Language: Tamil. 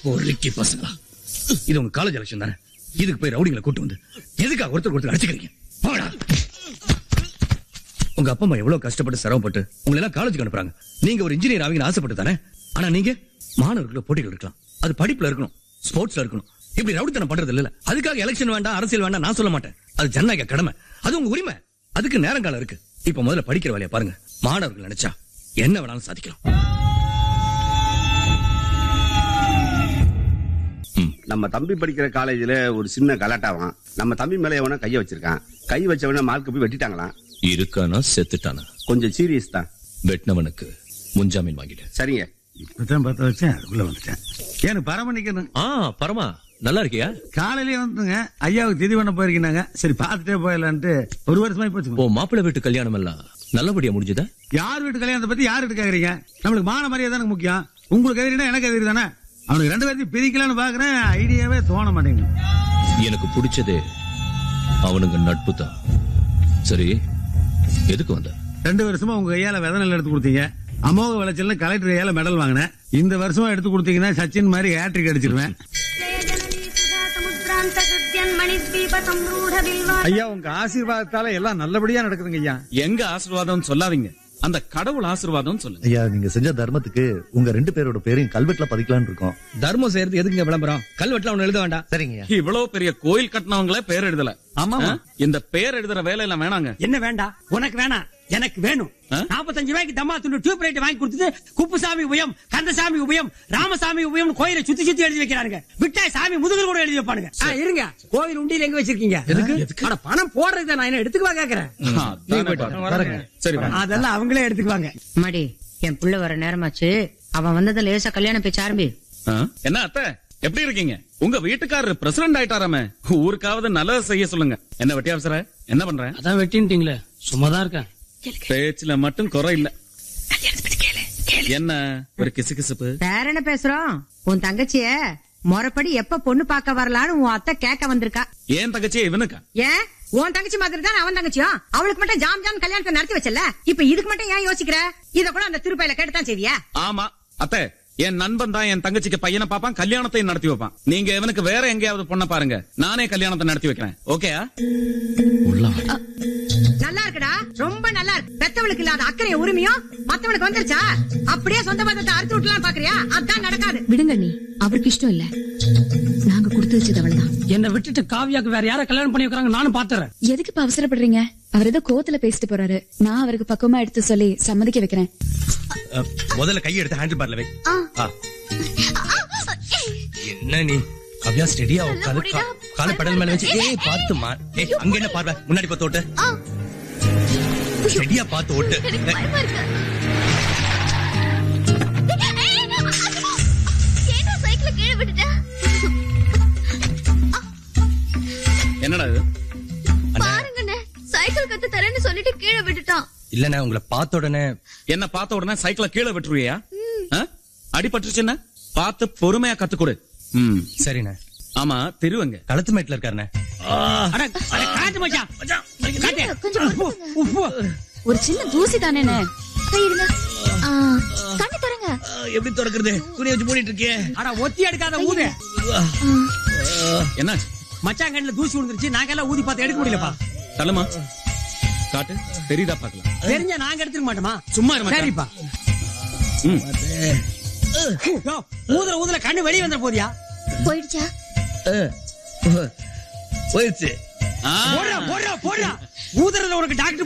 பொறுக்கி பசங்களா, இது உங்க காலேஜ் எலெக்ஷன் தானே? இதுக்கு போய் ரவுடிங்களை கூட்டு வந்து எதுக்காக ஒருத்தர் அடிச்சுக்கிறீங்க? போடா. உங்க அப்பா அம்மா எவ்வளவு கஷ்டப்பட்டு சிரமப்பட்டு உங்களை எல்லாம் காலேஜுக்கு அனுப்புறாங்க. நீங்க ஒரு இன்ஜினியர் ஆவீங்கன்னு ஆசைப்பட்டு தானே? ஆனா நீங்க மாணவர்களை போட்டிகள் இருக்கலாம், அது படிப்புல இருக்கணும், ஸ்போர்ட்ஸ்ல இருக்கணும். இப்படி ரவுடித்தனம் பண்றது இல்ல. அதுக்காக எலெக்ஷன் வேண்டாம், அரசியல் வேண்டாம் நான் சொல்ல மாட்டேன். அது ஜனநாயக கடமை, அது உங்க உரிமை. அதுக்கு நேரங்காலம் இருக்கு. இப்ப முதல்ல படிக்கிற வேலையை பாருங்க. மாணவர்கள் நினைச்சா என்ன வேணாலும் சாதிக்கலாம். நம்ம தம்பி படிக்கிற காலேஜ்ல ஒரு சின்ன கலாட்டாவான். நம்ம தம்பி மேல எவனா கைய வச்சிருக்கான். கை வச்சவன மார்க் போய் வெட்டிட்டாங்களாம். இருக்கானா செத்துட்டானா? கொஞ்சம் சீரியஸ் தான். வெட்டினவனுக்கு முன்ஜாமீன் வாங்கிட்டேன். சரிங்க. இப்பதான் பார்த்து வச்சேன், அதுக்குள்ள வந்துட்டேன். எனக்கு பரமணிக்கணும். பரமா நல்லா இருக்கியா? காலையிலேயே வந்துங்க, ஐயாவுக்கு திதி பண்ண போயிருக்கீங்க. சரி பாத்துட்டே போயிடலான்ட்டு ஒரு வருஷமா போச்சு. ஓ, மாப்பிள்ளை வீட்டு கல்யாணம் எல்லாம் நல்லபடியா முடிஞ்சதா? யார் வீட்டு கல்யாணத்தை பத்தி யார் வீட்டு கேக்குறீங்க? நம்மளுக்கு மான மரியாதை தானே முக்கியம். உங்களுக்கு எதிரினா எனக்கு எதிரி தானே. அவனுக்கு 2 பேர்த்தையும் பிரிக்கலான்னு பாக்குறேன், ஐடியாவே தோண மாட்டேங்குது. எனக்கு பிடிச்சதே அவனுங்க நட்பு தான். சரி, எதுக்கு வந்த? 2 வருஷமா உங்க கையால விதை நெல் எடுத்து கொடுத்தீங்க. அமோக விளைச்சல்ல கலெக்டர் கையால மெடல் வாங்கினேன். இந்த வருஷமா எடுத்து கொடுத்தீங்கன்னா சச்சின் மாதிரி ஹேட்ரிக் அடிச்சிருவேன். ஐயா, உங்க ஆசீர்வாதத்தால எல்லாம் நல்லபடியா நடக்குதுங்க ஐயா. எங்க ஆசீர்வாதம் சொல்லாதீங்க, அந்த கடவுள் ஆசீர்வாதம் சொல்லுங்க. ஐயா, நீங்க செஞ்ச தர்மத்துக்கு உங்க 2 பேரோட பேரையும் கல்வெட்டுல பதிக்கலாம்னு இருக்கோம். தர்மம் செய்யறது எதுக்குங்க விளம்பரம்? கல்வெட்டுல ஒண்ணு எழுத வேண்டாம். சரிங்க. இவ்வளவு பெரிய கோயில் கட்டினவங்களே பேர் எழுதல. ஆமா, இந்த பேர் எழுதுற வேலையெல்லாம் வேணாங்க. என்ன வேண்டாம்? உனக்கு வேணாம், எனக்கு வேணும். 45 ரூபாய்க்கு தம்மா துண்டு டியூப் லைட் வாங்கி கொடுத்துட்டு குப்புசாமி உபயம், கந்தசாமி உபயம், ராமசாமி உபயம் கோயிலை சுத்தி சுத்தி எழுதி வைக்கிறாங்க. விட்டாய் சாமி முதுகில் கூட எழுதி வைப்பானுங்க. இருங்க, கோவில் உண்டியில் எங்க வச்சிருக்கீங்க? எதுக்கு? பணம் போடுறது நான் என்ன எடுத்துக்குவா கேக்குறேன். சரி, அதெல்லாம் அவங்களே எடுத்துக்குவாங்க. மாடி, என் புள்ள வர நேரமாச்சு. அவன் வந்ததை லேசா கல்யாணம் பேச்சு ஆரம்பி. என்ன அத்தை, எப்படி இருக்கீங்க? உங்க வீட்டுக்காரர் பிரசிடண்ட் ஆயிட்டாராமே, ஊருக்காவது நல்லது செய்ய சொல்லுங்க. என்ன வெட்டி அவசர? என்ன பண்றேன்? அதான் வெட்டின்ட்டீங்களே, சும்மாதான் இருக்கேன். பேச்சுல மட்டும் குறை இல்ல. என்ன ஒரு கிசுகிசுப்பு? வேற என்ன பேசுறோம்? உன் தங்கச்சிய முறைப்படி எப்ப பொண்ணு பாக்க வரலான்னு உன் அத்தை கேட்க வந்திருக்கா. ஏன் தங்கச்சியே இவனுக்கா? ஏன் உன் தங்கச்சி மாதிரி தான் அவன் தங்கச்சியும்? அவளுக்கு மட்டும் ஜாம் ஜாம் கல்யாணத்தை நடத்தி வச்சல, இப்ப இதுக்கு மட்டும் ஏன் யோசிக்கிற? இத கூட அந்த திருப்பையில கேட்டுதான் செய்வியா? ஆமா அத்தை, என் நண்பன் தான் என் தங்கச்சிக்கு பையனை பாப்பான், கல்யாணத்தை நடத்தி வைப்பான். நீங்க இவனுக்கு வேற எங்கேயாவது பொண்ண பாருங்க, நானே கல்யாணத்தை நடத்தி வைக்கிறேன். ஓகேயா? நல்லா இருக்குடா, ரொம்ப நல்லா இருக்கு. பெத்தவளுக்கு இல்லாத அக்கறைய உரிமையும் மத்தவனுக்கு வந்துருச்சா? அப்படியே சொந்த பந்தத்தை அறுத்து விட்டுலாம் பாக்குறியா? அதான் நடக்காது. விடுங்க நீ, அவருக்கு இஷ்டம் இல்ல, நாங்க கொடுத்து வச்சது அவ்வளவுதான். என்ன விட்டுட்டு காவியாக்கு வேற யார கல்யாணம் பண்ணி வைக்கிறாங்க நானும் பாத்துறேன். எதுக்கு இப்ப அவசரப்படுறீங்க? அவர் ஏதோ கோவத்துல பேசிட்டு போறாரு. நான் அவருக்கு பக்குவமா எடுத்து சொல்லி சம்மதிக்க வைக்கிறேன். முதல்ல கையை எடுத்து ஹேண்டில் பார்ல வை. என்ன நீ கவ்யா, ஸ்டெடியா உட்காந்து கால பெடல் மேல வச்சு பாத்துமா. அங்க என்ன பார்வை? முன்னாடி பார்த்து ஓட்டு. ஸ்டெடியா பார்த்து ஓட்டு. என்னடா இது? பாருங்கண்ணே, சைக்கிள் கத்து தரேன்னு சொல்லிட்டு கீழே விட்டுட்டான். இல்லண்ணே, உங்களை பார்த்த உடனே. என்ன பார்த்த உடனே சைக்கிளை கீழே விட்டுருவியா? அடிபட்டுருச்சுன்னா பார்த்து பொறுமையா கத்துக்கொடு. சரிண்ணே. ஆமா, திருவங்க களத்து மேட்ல இருக்காருண்ணே. ஒரு சின்ன தூசி தானே. கண்ணு தரங்க. எப்படி திறக்கிறது? துணி வச்சு மூடிட்டு இருக்கே. அட ஒத்தி எடுக்காத ஊது. என்ன மச்சான் கண்ணுல தூசி விழுந்துருச்சு, நாங்க எல்லாம் ஊதி பார்த்து எடுக்க முடியலப்பா. தள்ளுமா, காட்டு, தெரியுதா பாக்கலாம். தெரிஞ்சா நாங்க எடுத்துக்க மாட்டோமா? சும்மா இருமா. சரிப்பா. ஊதுற ஊதுல கண்ணு வெளியே வந்துட போதியா? போயிடுச்சா? போயிடுச்சு. போடுறா ஊதுறத உனக்கு டாக்டர்